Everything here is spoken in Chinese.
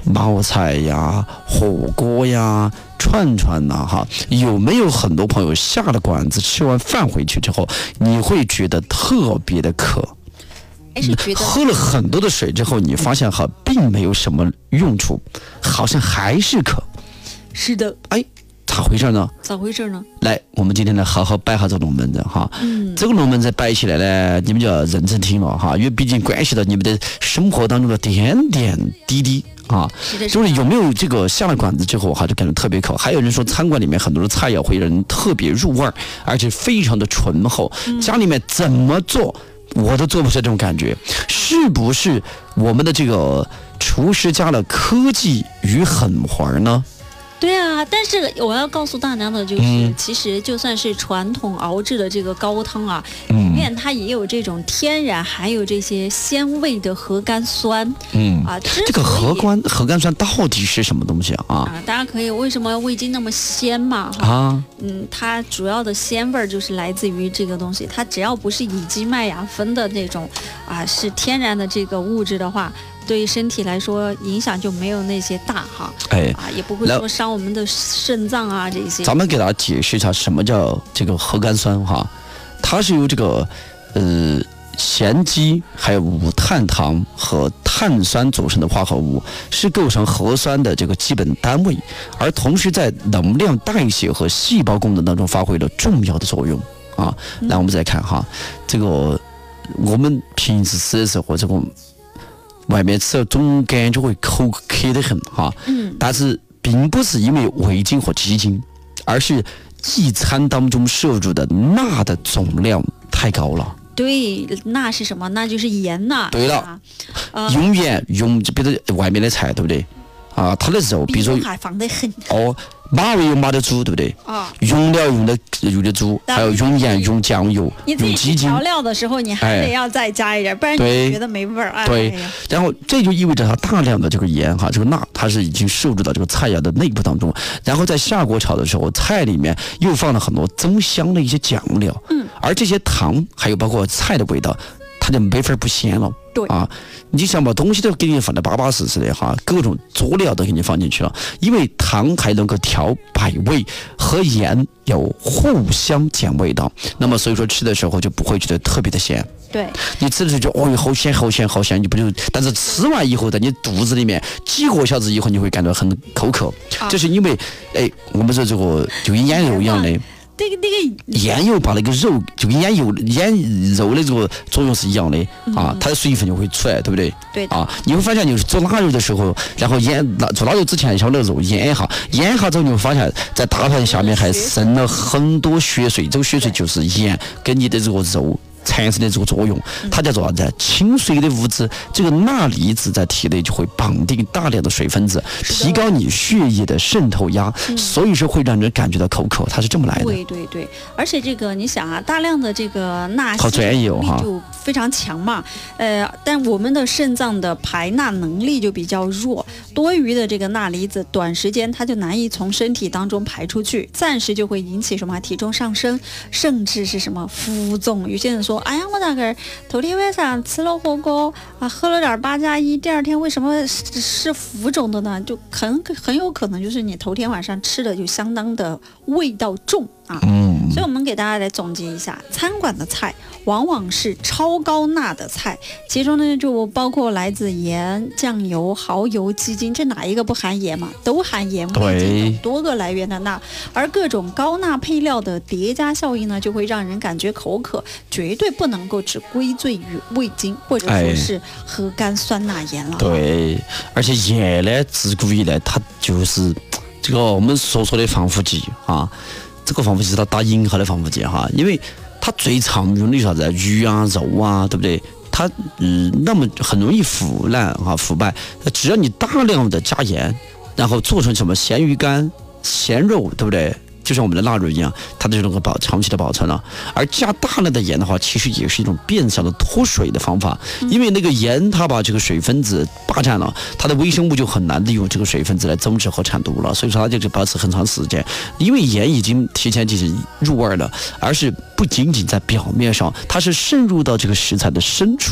冒菜呀、火锅呀、串串呐，哈，有没有很多朋友下了馆子吃完饭回去之后，你会觉得特别的渴？ 是觉得喝了很多的水之后，你发现哈，并没有什么用处，好像还是渴。 是的， 哎，咋回事呢？ 咋回事呢？ 来，我们今天来好好摆下这个龙门阵哈。这个龙门阵摆起来呢，你们就要认真听了哈，因为毕竟关系到你们的生活当中的点点滴滴啊。就是有没有这个下了馆子之后哈，就感觉特别渴。还有人说餐馆里面很多的菜肴会让人特别入味儿，而且非常的醇厚。家里面怎么做？我都做不出这种感觉，是不是我们的这个厨师加了科技与狠活呢？ 对啊，但是我要告诉大家的就是，其实就算是传统熬制的这个高汤啊，里面它也有这种天然，还有这些鲜味的核苷酸。这个核苷酸到底是什么东西啊？ 大家可以为什么味精那么鲜嘛？它主要的鲜味就是来自于这个东西，它只要不是乙基麦芽酚的那种是天然的这个物质的话。对身体来说影响就没有那些大哈，也不会说伤我们的肾脏啊这些。 咱们给大家解释一下什么叫这个核苷酸哈，它是由这个咸基还有五碳糖和碳酸组成的化合物，是构成核酸的这个基本单位，而同时在能量代谢和细胞功能当中发挥了重要的作用啊。来，我们再看哈，这个我们平时吃的时候这个。外面吃了总感觉会口渴得很哈，但是并不是因为味精和鸡精，而是一餐当中摄入的钠的总量太高了。 对，钠是什么？那就是盐呐。 对了，用盐用，比如外面的菜，对不对？它的肉，比如说还放得很。 马味有马的猪，对不对？用料用的猪，还有用盐、用酱油、用鸡精。 调料的时候，你还得要再加一点，不然你觉得没味儿。 对，然后这就意味着它大量的这个盐哈，这个钠，它是已经摄入到这个菜肴的内部当中，然后在下锅炒的时候，菜里面又放了很多增香的一些酱料，而这些糖还有包括菜的味道，它就没法不鲜了。 对你想把东西都给你放得巴巴适适的哈，各种佐料都给你放进去了，因为糖还能够调百味，和盐有互相减味道，那么所以说吃的时候就不会觉得特别的咸。 对， 你吃的时候就好咸好咸好咸，你不就？但是吃完以后，在你肚子里面几个小时以后，你会感到很口渴，这是因为我们说这个就跟腌肉一样的。 那个腌油把那个肉就跟腌肉的这个作用是一样的它的水分就会出来，对不对？ 对你会发现就是做腊肉的时候，然后做腊肉之前把那个肉腌一下之后，你会发现在大盘下面还渗了很多血水，这个血水就是盐跟你的这个肉产生的这个作用，它叫做啥子？清水的物质，这个钠离子在体内就会绑定大量的水分子，提高你血液的渗透压，所以说会让人感觉到口渴，它是这么来的。 对，而且这个你想大量的这个钠好专业哈， 就非常强嘛，但我们的肾脏的排钠能力就比较弱，多余的这个钠离子短时间它就难以从身体当中排出去，暂时就会引起什么体重上升，甚至是什么浮肿。有些人说，哎呀，我大概头天晚上吃了火锅喝了点8+1，第二天为什么是浮肿的呢？就很有可能就是你头天晚上吃的就相当的味道重所以我们给大家来总结一下，餐馆的菜往往是超高钠的菜，其中呢就包括来自盐、酱油、蚝油、鸡精，这哪一个不含盐嘛？都含盐，味精等多个来源的钠，而各种高钠配料的叠加效应呢，就会让人感觉口渴，绝对不能够只归罪于味精或者说是核苷酸钠盐了。 对，而且盐呢，自古以来它就是这个我们所说的防腐剂这个防腐剂是它打引号的防腐剂因为它最常用的啥子鱼肉对不对？它那么很容易腐败。只要你大量的加盐，然后做成什么咸鱼干、咸肉，对不对？就像我们的腊肉一样，它就能够长期的保存了。而加大量的盐的话，其实也是一种变相的脱水的方法，因为那个盐它把这个水分子霸占了，它的微生物就很难利用这个水分子来增殖和产毒了，所以说它就保持很长时间。因为盐已经提前进行入味了，而是不仅仅在表面上，它是渗入到这个食材的深处。